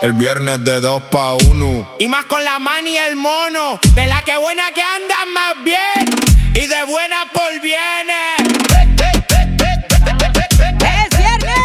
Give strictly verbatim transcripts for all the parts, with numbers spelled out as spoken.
El viernes de dos pa' uno. Y más con la mani y el mono. De la que buena que andan más bien. Y de buena por viene. ¡Es viernes!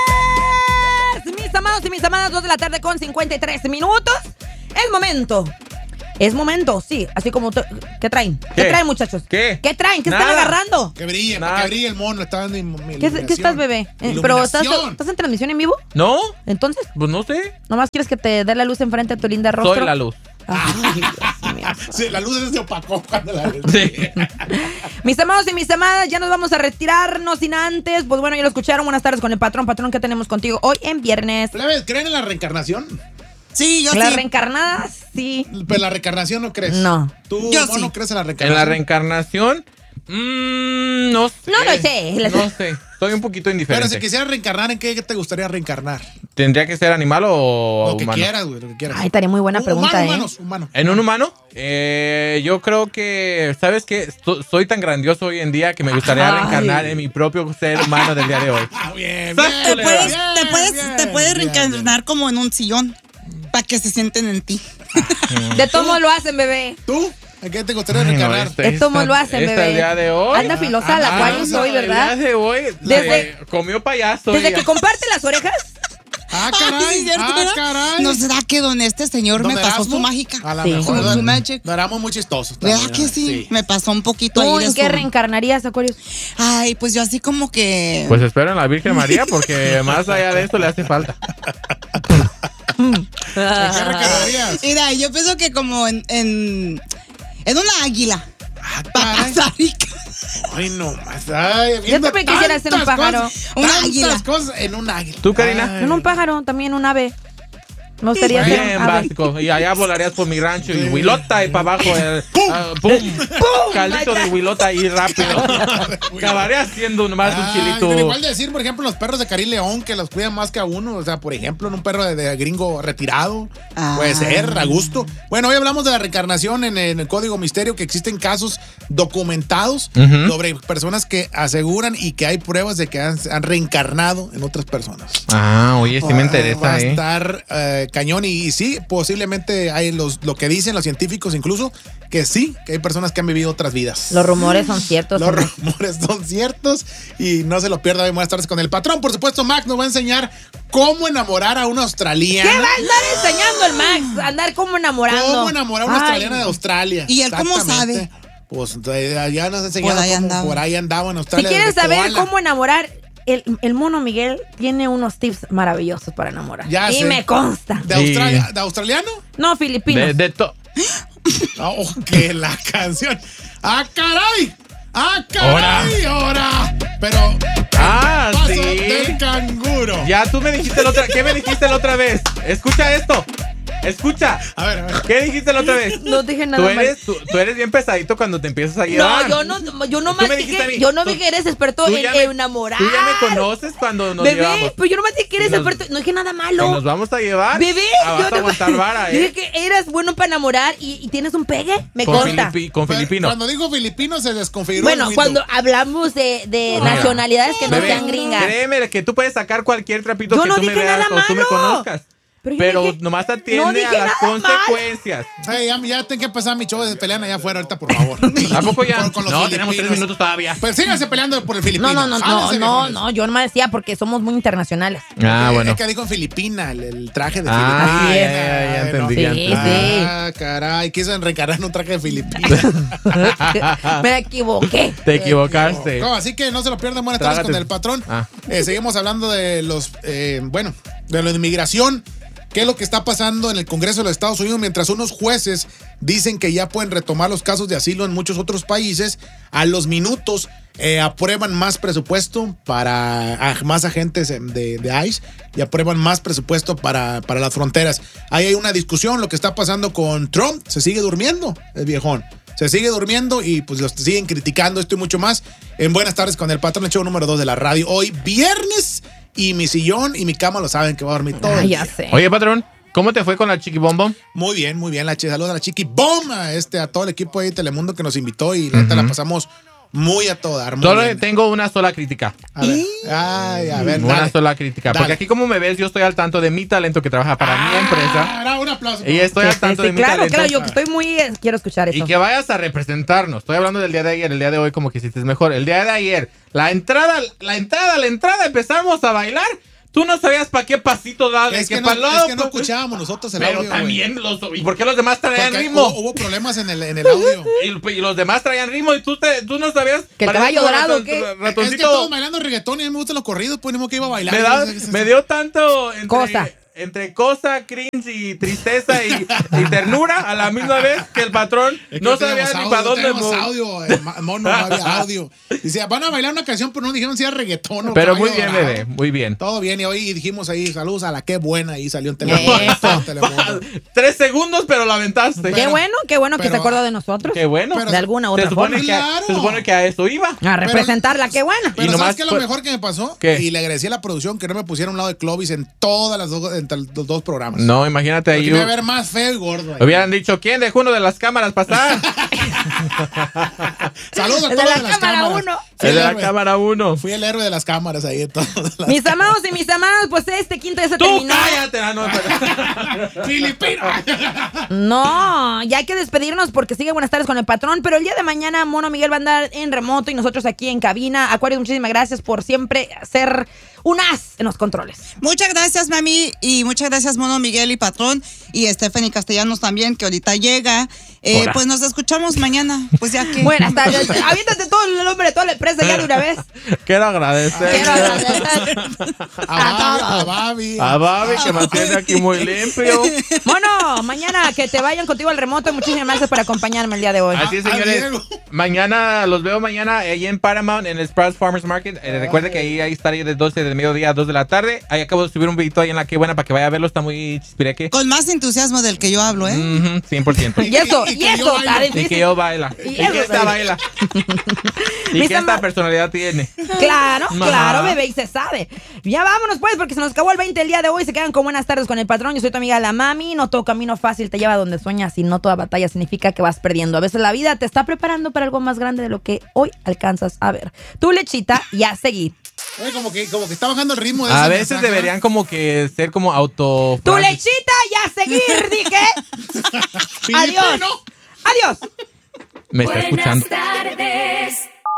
Mis amados y mis amadas, dos de la tarde con cincuenta y tres minutos. Es momento. Es momento, sí. Así como... Te, ¿Qué traen? ¿Qué? ¿Qué traen, muchachos? ¿Qué? ¿Qué traen? ¿Qué Nada. están agarrando? Que brille, Nada. para que brille el mono. Está dando ilum- ¿Qué, ¿Qué estás, bebé? Eh, ¿Pero estás, estás en transmisión en vivo? ¿No? Entonces, Pues no sé. ¿nomás quieres que te dé la luz enfrente de tu linda rostro? Soy la luz. Ay, Dios mío. Sí, la luz se opacó cuando la... Sí. Mis amados y mis amadas, ya nos vamos a retirarnos sin antes. Pues bueno, ya lo escucharon. Buenas tardes con el patrón. Patrón, ¿qué tenemos contigo hoy en viernes? Plebes, ¿creen en la reencarnación? Sí, yo Las sí. reencarnadas, sí. Pero la reencarnación no crees. No. ¿Tú, Yo mono, sí. crees en la En reencarnación? la reencarnación, mmm, no sé. No lo sé. No sé. Estoy un poquito Pero indiferente. si quisieras reencarnar, ¿en qué te gustaría reencarnar? ¿Tendría que ser animal o Lo que humano? quieras, güey, lo que quieras. Ay, estaría muy buena Un- pregunta, humano, ¿eh? humanos, humano. ¿En un humano? Eh, yo creo que, ¿sabes qué? So- soy tan grandioso hoy en día que me gustaría Ay. reencarnar en mi propio ser humano del día de hoy. Ah, bien, Te bien, Te bien, puedes, bien, te puedes, bien, te puedes bien, reencarnar como en un sillón para que se sienten en ti. De todo lo hacen, bebé. bien. ¿Tú? ¿En qué te gustaría Ay, no, reencarnar? este- De todo lo hacen, esta- bebé. el día de hoy. Anda filosa la Ah, Aquarius ah, hoy, El ¿verdad? día de hoy Desde- eh, comió payaso. Desde y- que comparte las orejas. Ah, Ay, caray, ¿sí, cierto, ah, verdad? caray. ¿No será que don este señor me ¿Don pasó Erasmo? su mágica? A la Sí. mejor. Su- don- su magic. don Erasmo muy chistoso. ¿Verdad también, que sí? Me pasó un poquito ¿Tú ahí de en qué su- reencarnarías, Aquarius? Ay, pues yo así como que... Pues espero en la Virgen María porque más allá de esto le hace falta. ¿En qué reencarnarías? Mira, yo pienso que como en... En, en una águila. Ah, Para caray. pasar rica. Ay, no más. Ay, viendo también quisiera ser un tantas pájaro. cosas, Una tantas águila. cosas en un águila. ¿Tú, Karina? Ay. En un pájaro, también un ave. Me gustaría ser Bien un ave. básico. Y allá volarías por mi rancho y Huilota y para abajo. eh, ah, ¡Pum! Caldito de Huilota ahí rápido. Acabaría siendo más un Ay, chilito. pero igual de decir, por ejemplo, los perros de Cari León que los cuidan más que a uno. O sea, por ejemplo, en un perro de, de gringo retirado. Ah. Puede ser, a gusto. Bueno, hoy hablamos de la reencarnación en, en el Código Misterio, que existen casos documentados Ujú. sobre personas que aseguran y que hay pruebas de que han, han reencarnado en otras personas. Ah, oye, sí me Va interesa, a ¿eh? estar eh, cañón y, y sí, posiblemente hay los, lo que dicen los científicos incluso, que sí, que hay personas que han vivido otras vidas. Los rumores son ciertos. Los hombre. rumores son ciertos y no se lo pierda hoy. Buenas tardes con el patrón. Por supuesto, Max nos va a enseñar cómo enamorar a una australiana. ¿Qué va a andar enseñando el Max? Andar como enamorando. ¿Cómo enamorar a una Ay. australiana de Australia? ¿Y él cómo Exactamente. sabe? Pues eh, ya nos ha enseñado Por ahí cómo andaba. por ahí andaba en Si Australia. quieren desde saber koala. cómo enamorar, el, el mono Miguel tiene unos tips maravillosos para enamorar. Ya y sé. me consta. ¿De, Sí. Australia, ¿De australiano? No, filipinos. De, de to- No, que la canción. ¡Ah, caray! ¡Ah, caray! ¡Ahora! Pero. Ah, paso sí. del canguro. Ya tú me dijiste la otra. ¿Qué me dijiste la otra vez? Escucha esto. Escucha. A ver, a ver. ¿Qué dijiste la otra vez? No dije nada Tú mal. eres, tú, tú eres bien pesadito cuando te empiezas a llevar. No, yo no, yo no Tú más me dijiste a dije, mí, yo no tú- vi que eres experto tú en ya me- enamorar. Tú ya me conoces cuando nos Bebé, llevamos. pues yo no más dije que eres Y nos- experto, no dije nada Y malo. nos vamos a llevar. Bebé, Ah, yo vas a no- aguantar vara, dije ¿eh? que eras bueno para enamorar y, y tienes un pegue, me Con, consta. filipi- con Pero filipino. Cuando digo filipino se desconfiguró. Bueno, el cuando Windows. hablamos de, de Mira. nacionalidades que no Bebé, sean gringas. Créeme que tú puedes sacar cualquier trapito Yo que no tú me dije veas nada o tú me malo. conozcas. Pero Pero, yo dije- nomás no atiende dije a las nada mal. consecuencias. Hey, ya, ya tengo que empezar mi show de peleando allá afuera ahorita, por favor. ¿A poco ya? Con- con los No, tenemos tres filipinos. minutos todavía. Pues síganse peleando por el filipino. No, no, no, no, Jálense, no, viejones. no, yo no me decía porque somos muy internacionales. Ah, Eh, bueno. Es que dijo en Filipina, el, el traje de Ah, Filipina. ya, ya, ya Bueno. entendí. ya Sí, entendí. sí. Ah, caray, quiso reencarnar en un traje de Filipina. Me equivoqué. Te equivocaste. No, así que no se lo pierdan. Buenas tardes Trágate. con el patrón. Ah. Eh, seguimos hablando de los, eh, bueno, de la inmigración. ¿Qué es lo que está pasando en el Congreso de los Estados Unidos? Mientras unos jueces dicen que ya pueden retomar los casos de asilo en muchos otros países, a los minutos eh, aprueban más presupuesto para a- más agentes de, de ICE y aprueban más presupuesto para, para las fronteras. Ahí hay una discusión, lo que está pasando con Trump, se sigue durmiendo el viejón. Se sigue durmiendo y pues los siguen criticando esto y mucho más. En Buenas tardes con el patrón, el show número dos de la radio. Hoy viernes y mi sillón y mi cama lo saben que va a dormir todo. Ay, el ya día. sé. Oye, patrón, ¿cómo te fue con la chiquibombom? Muy bien, muy bien. La chi- saludos a la Chiqui Bomba, este, a todo el equipo ahí de Telemundo que nos invitó y la neta la pasamos Muy a todo dar. Muy Solo bien. tengo una sola crítica. A ver. Ay, a ver, Una dale. sola crítica. Dale. Porque aquí como me ves, yo estoy al tanto de mi talento que trabaja para mi empresa. Ah, un aplauso. Y estoy al tanto Sí, de mi claro, talento. claro, yo estoy muy... eh, quiero escuchar eso. Y que vayas a representarnos. Estoy hablando del día de ayer, el día de hoy como que hiciste mejor. El día de ayer, la entrada, la entrada, la entrada, empezamos a bailar. Tú no sabías para qué pasito dar, Es que, que, no, pa'l lado, es que no pues, escuchábamos nosotros el pero audio, güey. también los... ¿Y por qué los demás traían Porque ritmo? Hubo, hubo problemas en el, en el audio. Y, y los demás traían ritmo y tú, te, tú no sabías... ¿Que el parecía caballo como dorado raton- o qué? ratoncito. Es que todos bailando reggaetón y a mí me gustan los corridos, pues ni modo que iba a bailar. me, da- me dio tanto entre, Cosa. entre cosa, cringe y tristeza y, y ternura a la misma vez que el patrón Es que no teníamos sabía ni audio, para dónde teníamos mover. audio, eh, ma- mono, no había audio. Dice, van a bailar una canción, pero no dijeron si era reggaetón o Pero caballo muy bien, dorado. bebé, muy bien. Todo bien, y hoy dijimos ahí, saludos a la qué buena, y salió en Telemundo. Eso. Telemundo. Tres segundos, pero la aventaste. Qué Pero- bueno, qué bueno que pero- se acordó de nosotros. Qué bueno. Pero- de alguna u se, otra forma. supone que, a- Claro. se supone que a eso iba. A representarla, qué buena. Pero Y nomás ¿sabes qué es lo fue- mejor que me pasó? ¿Qué? Y le agradecí a la producción que no me pusiera a un lado de Clovis en todas las dos, entre los dos programas. No, imagínate Porque ahí. me iba a ver más feo y gordo ahí. Hubieran dicho, ¿quién dejó uno de las cámaras pasar? Saludos a El de todos la de las cámara cámaras. uno. Fui El de la héroe. cámara uno. Fui el héroe de las cámaras ahí. En todas las Mis amados y mis amadas, pues este quinto ya se ¡Tú terminó. cállate! Ah, no, espera. Filipino. No, ya hay que despedirnos porque sigue Buenas tardes con el patrón, pero el día de mañana Mono Miguel va a andar en remoto y nosotros aquí en cabina. Acuario, muchísimas gracias por siempre ser un as en los controles. Muchas gracias, mami, y muchas gracias, Mono Miguel y Patrón, y Stephanie Castellanos también, que ahorita llega. Eh, Hola. pues nos escuchamos mañana, pues ya que... Buenas tardes. Aviéntate todo el nombre de toda la empresa ya de una vez. Quiero agradecer Quiero agradecer A Babi, a a Babi. a Babi que mantiene aquí muy limpio. Mono, mañana que te vayan contigo al remoto. Muchísimas gracias por acompañarme el día de hoy. Así es, a señores. Diego. Mañana los veo mañana ahí en Paramount, en el Sprouts Farmers Market. Eh, recuerde que ahí, ahí estaré de doce de mediodía a dos de la tarde. Ahí acabo de subir un videito ahí en la que buena para que vaya a verlo. Está muy chispireque. Con más entusiasmo del que yo hablo, ¿eh? Ujú, cien por ciento. Y eso, Y y, que yo eso, bailo. está Y que difícil. yo baila. Y Y, eso que esta está baila. y Mis que esta ama- personalidad tiene. Claro, Ajá. claro, bebé, y se sabe. Ya vámonos, pues, porque se nos acabó el veinte el día de hoy. Se quedan con Buenas tardes con el patrón. Yo soy tu amiga la mami. No todo camino fácil te lleva donde sueñas y no toda batalla significa que vas perdiendo. A veces la vida te está preparando para algo más grande de lo que hoy alcanzas a ver. Tu lechita y a seguir. Oye, como que, como que está bajando el ritmo de A ese veces mensaje, deberían ¿no? como que ser como auto. Tu lechita y a seguir, dije. Filipino. Adiós. Adiós. Me está escuchando. tardes.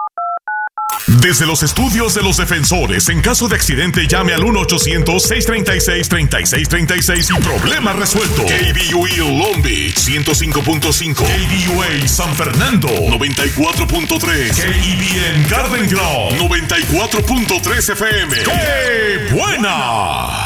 Desde los estudios de los defensores, en caso de accidente, llame al uno ochocientos, seiscientos treinta y seis, treinta y seis treinta y seis y problema resuelto. K B U A Long Beach, ciento cinco punto cinco. K B U A San Fernando, noventa y cuatro punto tres. K E B N Garden Grove, noventa y cuatro punto tres F M. ¡Qué buena!